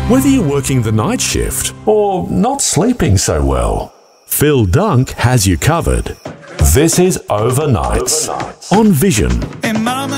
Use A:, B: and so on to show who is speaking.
A: Whether you're working the night shift or not sleeping so well, Phil Dunk has you covered. This is Overnights on Vision.